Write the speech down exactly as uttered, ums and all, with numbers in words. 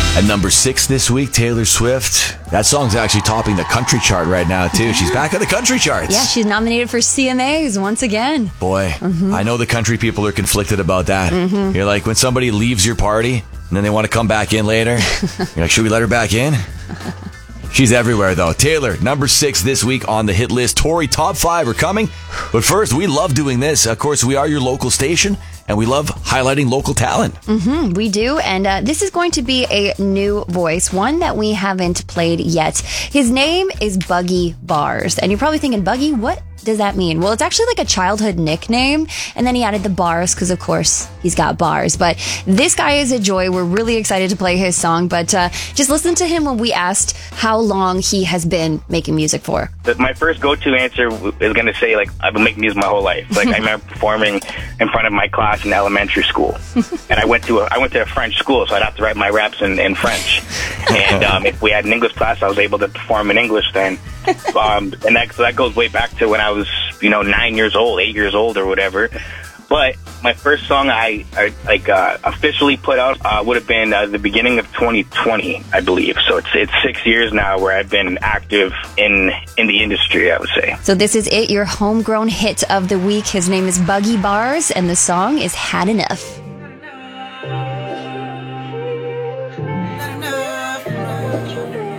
At number six this week, Taylor Swift. That song's actually topping the country chart right now, too. She's back on the country charts. Yeah, she's nominated for C M As once again. Boy, mm-hmm. I know the country people are conflicted about that. Mm-hmm. You're like, when somebody leaves your party and then they want to come back in later, you're like, should we let her back in? She's everywhere, though. Taylor, number six this week on the hit list. Tori, top five are coming. But first, we love doing this. Of course, we are your local station, and we love highlighting local talent. Mm-hmm, we do, and uh, this is going to be a new voice, one that we haven't played yet. His name is Buggy Bars, and you're probably thinking, Buggy, what does that mean? Well, it's actually like a childhood nickname, and then he added the bars because, of course, he's got bars. But this guy is a joy. We're really excited to play his song, but uh, just listen to him when we asked how long he has been making music for. My first go-to answer is going to say, like, I've been making music my whole life. Like, I remember performing in front of my class in elementary school, and I went to a, I went to a French school, so I'd have to write my raps in, in French. And um, if we had an English class, I was able to perform in English then. Um, and that, so that goes way back to when I was, you know, nine years old, eight years old or whatever. But my first song I, I like uh, officially put out uh, would have been uh, the beginning of twenty twenty, I believe. So it's it's six years now where I've been active in in the industry, I would say. So this is it, your homegrown hit of the week. His name is Buggy Bars, and the song is Had Enough. Not enough.